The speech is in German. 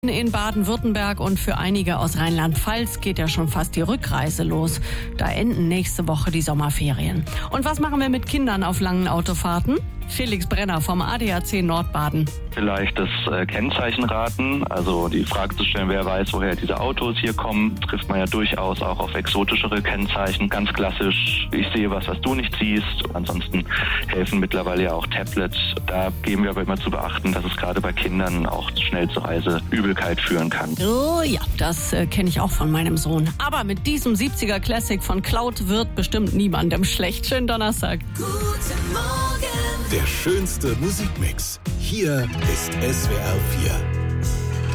In Baden-Württemberg und für einige aus Rheinland-Pfalz geht ja schon fast die Rückreise los. Da enden nächste Woche die Sommerferien. Und was machen wir mit Kindern auf langen Autofahrten? Felix Brenner vom ADAC Nordbaden. Vielleicht das Kennzeichen raten, also die Frage zu stellen, wer weiß, woher diese Autos hier kommen, trifft man ja durchaus auch auf exotischere Kennzeichen. Ganz klassisch, ich sehe was du nicht siehst. Ansonsten helfen mittlerweile ja auch Tablets. Da geben wir aber immer zu beachten, dass es gerade bei Kindern auch schnell zur Reiseübelkeit führen kann. Oh ja, das kenne ich auch von meinem Sohn. Aber mit diesem 70er Classic von Cloud wird bestimmt niemandem schlecht. Schönen Donnerstag. Guten Morgen. Der schönste Musikmix. Hier ist SWR 4.